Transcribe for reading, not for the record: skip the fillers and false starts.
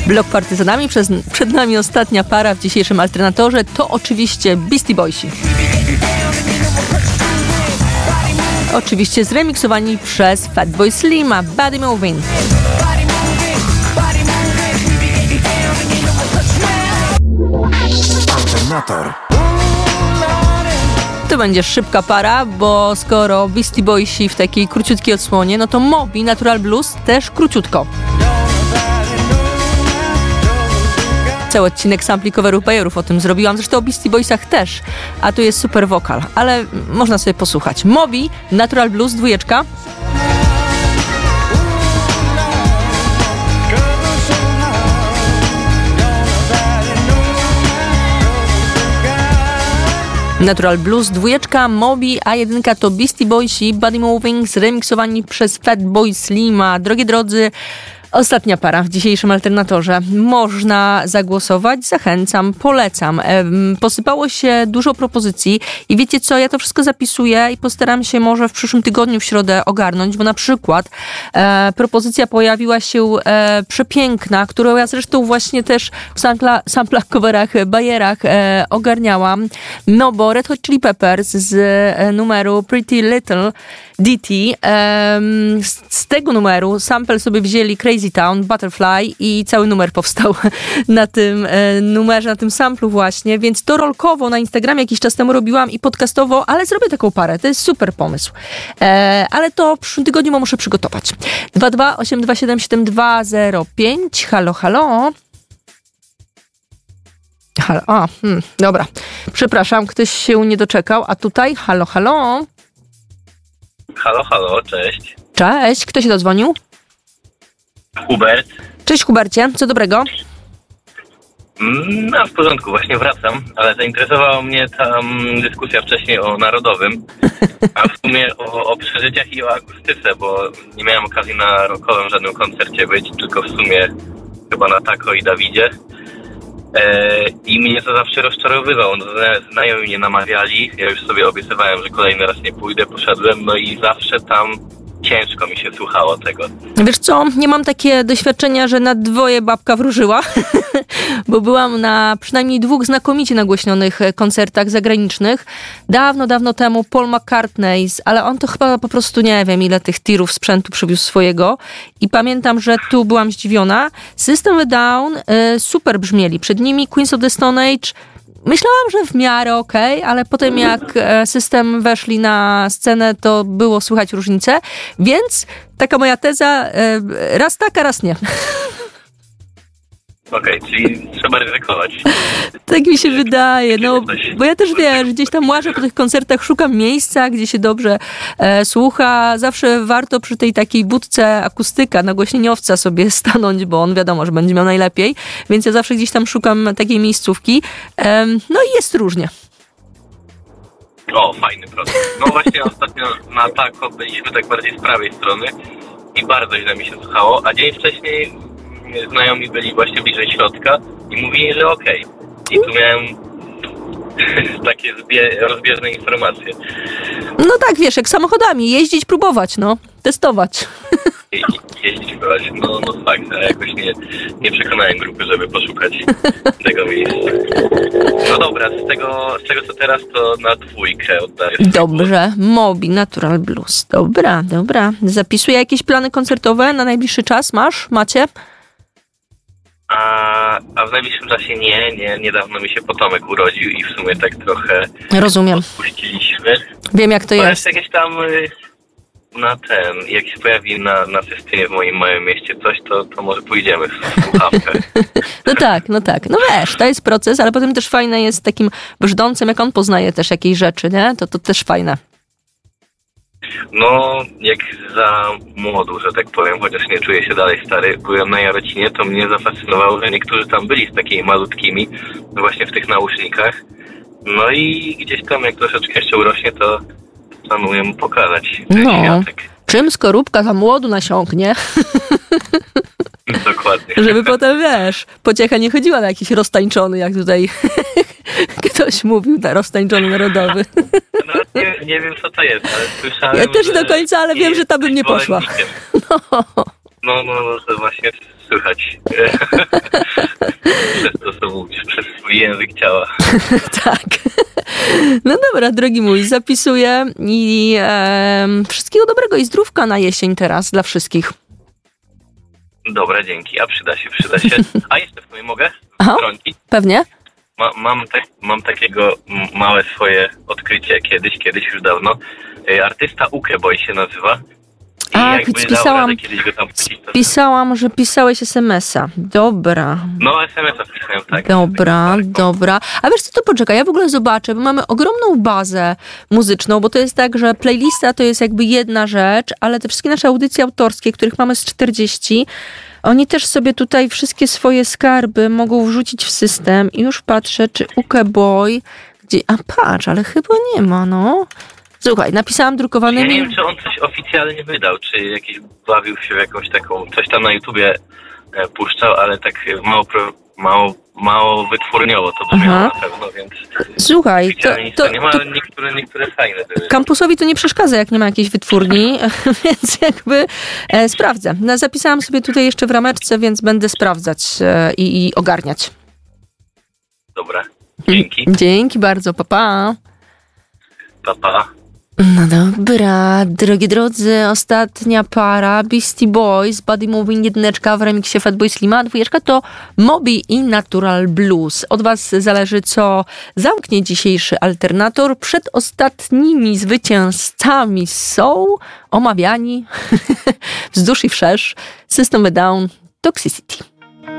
Blok Partyzanami, przed nami ostatnia para w dzisiejszym Alternatorze, to oczywiście Beastie Boysi. Oczywiście zremiksowani przez Fatboy Slima, Body Moving. Alternator. To będzie szybka para, bo skoro Beastie Boysi w takiej króciutkiej odsłonie, no to Moby, Natural Blues też króciutko. Cały odcinek sampli coverów bajerów o tym zrobiłam, zresztą o Beastie Boysach też, a tu jest super wokal, ale można sobie posłuchać. Moby, Natural Blues, 2. Natural Blues, 2, Moby, a 1 to Beastie Boysi, Body Moving, zremiksowani przez Fatboy Slima. Drogie drodzy, ostatnia para w dzisiejszym Alternatorze. Można zagłosować, zachęcam, polecam. Posypało się dużo propozycji i wiecie co, ja to wszystko zapisuję i postaram się może w przyszłym tygodniu w środę ogarnąć, bo na przykład propozycja pojawiła się przepiękna, którą ja zresztą właśnie też w samplach, coverach, bajerach ogarniałam. No bo Red Hot Chili Peppers z numeru Pretty Little DT, z tego numeru sample sobie wzięli Crazy Town, Butterfly i cały numer powstał na tym numerze, na tym samplu właśnie, więc to rolkowo na Instagramie jakiś czas temu robiłam i podcastowo, ale zrobię taką parę, to jest super pomysł. Ale to w przyszłym tygodniu muszę przygotować. 228277205. Halo, halo. Halo, dobra. Przepraszam, ktoś się nie doczekał, a tutaj halo, halo. Halo, halo, cześć. Cześć, kto się dodzwonił? Hubert. Cześć Hubercie, co dobrego? No w porządku, właśnie wracam, ale zainteresowała mnie ta dyskusja wcześniej o narodowym, a w sumie o przeżyciach i o akustyce, bo nie miałem okazji na rockowym żadnym koncercie być, tylko w sumie chyba na Tako i Dawidzie. I mnie to zawsze rozczarowywało. Znajomi mnie namawiali, ja już sobie obiecywałem, że kolejny raz nie pójdę, poszedłem, no i zawsze tam ciężko mi się słuchało tego. Wiesz co, nie mam takie doświadczenia, że na dwoje babka wróżyła, bo byłam na przynajmniej 2 znakomicie nagłośnionych koncertach zagranicznych. Dawno temu Paul McCartney, ale on to chyba po prostu nie wiem, ile tych tirów sprzętu przywiózł swojego. I pamiętam, że tu byłam zdziwiona. System of a Down super brzmieli. Przed nimi Queens of the Stone Age. Myślałam, że w miarę okej, ale potem jak System weszli na scenę, to było słychać różnicę, więc taka moja teza, raz tak, a raz nie. Okej, czyli trzeba ryzykować. Tak mi się wydaje, no, bo ja też wiesz, gdzieś tam łażę po tych koncertach, szukam miejsca, gdzie się dobrze słucha. Zawsze warto przy tej takiej budce akustyka, nagłośnieniowca sobie stanąć, bo on wiadomo, że będzie miał najlepiej, więc ja zawsze gdzieś tam szukam takiej miejscówki. No i jest różnie. O, fajny produkt. No właśnie ostatnio na Tako byliśmy tak bardziej z prawej strony i bardzo źle mi się słuchało, a dzień wcześniej znajomi byli właśnie bliżej środka i mówili, że okej. I tu miałem takie rozbieżne informacje. No tak, wiesz, jak samochodami, jeździć, próbować, no, testować. Jeździć, próbować, no fakt, ale jakoś nie przekonałem grupy, żeby poszukać tego miejsca. No dobra, z tego co teraz, to na 2 oddaję. Dobrze, Moby, Natural Blues. Dobra. Zapisuję jakieś plany koncertowe na najbliższy czas, macie? A w najbliższym czasie niedawno mi się potomek urodził i w sumie tak trochę rozumiem. Odpuściliśmy. Wiem jak to jest. Jakieś tam jak się pojawi na systemie w moim małym mieście coś, to może pójdziemy w słuchawkę. No tak. No wiesz, to jest proces, ale potem też fajne jest takim brzdącem, jak on poznaje też jakieś rzeczy, nie? To też fajne. No, jak za młodu, że tak powiem, chociaż nie czuję się dalej stary, byłem na Jarocinie, to mnie zafascynowało, że niektórzy tam byli z takimi malutkimi, właśnie w tych nausznikach. No i gdzieś tam, jak troszeczkę jeszcze urośnie, to planuję mu pokazać ten światek. Czym skorupka za młodu nasiąknie? Dokładnie. Żeby potem, wiesz, pociecha nie chodziła na jakiś roztańczony, jak tutaj ktoś mówił, roztańczony narodowy. No, nie wiem, co to jest, ale słyszałem, ja też do końca, ale wiem, że tam bym nie poszła. No, to właśnie słychać. Tak. No dobra, drogi mój, zapisuję i wszystkiego dobrego i zdrówka na jesień teraz dla wszystkich. Dobra, dzięki. A przyda się. A jeszcze w sumie mogę wtrącić? Pewnie. Mam takiego małe swoje odkrycie kiedyś już dawno. Artysta Ukeboy się nazywa. Pisałam, że pisałeś SMS-a. Dobra. No, SMS-a pisałem, tak. Dobra. A wiesz co, to poczekaj, ja w ogóle zobaczę, bo mamy ogromną bazę muzyczną, bo to jest tak, że playlista to jest jakby jedna rzecz, ale te wszystkie nasze audycje autorskie, których mamy z 40, oni też sobie tutaj wszystkie swoje skarby mogą wrzucić w system i już patrzę, czy Ukeboy, gdzie... A patrz, ale chyba nie ma, no. Słuchaj, napisałam drukowanymi... Ja nie wiem, czy on coś oficjalnie wydał, czy jakiś bawił się w jakąś taką... Coś tam na YouTubie puszczał, ale tak mało wytwórniowo to brzmiało na pewno, więc... Słuchaj, to nie ma, ale niektóre fajne były. Kampusowi to nie przeszkadza, jak nie ma jakiejś wytwórni, więc jakby sprawdzę. Zapisałam sobie tutaj jeszcze w rameczce, więc będę sprawdzać i ogarniać. Dobra, dzięki. Dzięki bardzo, pa pa. Pa, pa. No dobra, drogie drodzy, ostatnia para Beastie Boys, Body Moving 1 w remiksie Fatboy Slima, 2 to Moby i Natural Blues. Od was zależy, co zamknie dzisiejszy alternator. Przed ostatnimi zwycięzcami są omawiani wzdłuż i wszerz System of a Down, Toxicity.